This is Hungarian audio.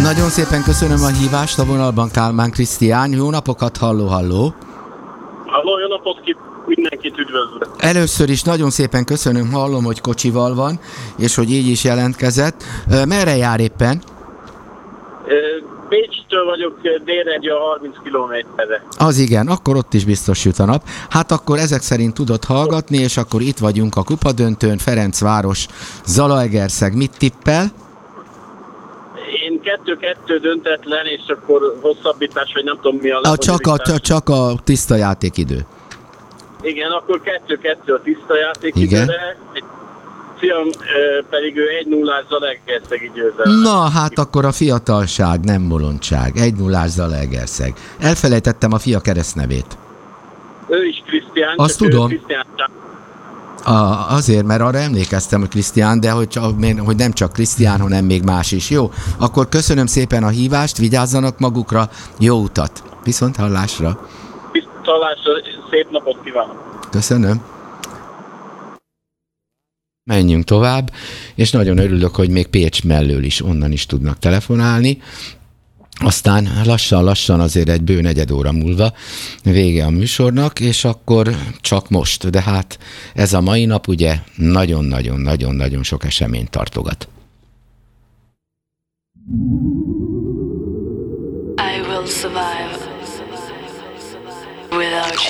Nagyon szépen köszönöm a hívást, a vonalban Kálmán Krisztián. Jó napokat, halló. Halló, jó napot, mindenkit üdvözlök. Először is nagyon szépen köszönöm, hallom, hogy kocsival van, és hogy így is jelentkezett. Merre jár éppen? Bécstől vagyok délre egy 30 kilométerre. Az igen, akkor ott is biztos jut a nap. Hát akkor ezek szerint tudod hallgatni, és akkor itt vagyunk a kupadöntőn, Ferencváros, Zalaegerszeg. Mit tippel? Én 2-2 döntetlen, és akkor hosszabbítás, vagy nem tudom mi a lebonyolítás. Csak a tiszta játékidő. Igen, akkor 2-2 a tiszta játékidőre. Fiam pedig ő 1-0-ás Zalaegerszegi győzelem. Na, hát akkor a fiatalság, nem bolondság. 1-0-ás Zalaegerszeg. Elfelejtettem a fia keresztnevét. Ő is Krisztián. Azt tudom. Azért, mert arra emlékeztem, hogy Krisztián, de hogy nem csak Krisztián, hanem még más is. Jó, akkor köszönöm szépen a hívást, vigyázzanak magukra, jó utat. Viszont hallásra. Viszont hallásra, szép napot kívánok. Köszönöm. Menjünk tovább, és nagyon örülök, hogy még Pécs mellől is, onnan is tudnak telefonálni. Aztán lassan azért egy bő negyed óra múlva vége a műsornak, és akkor csak most. De hát ez a mai nap ugye nagyon-nagyon sok eseményt tartogat.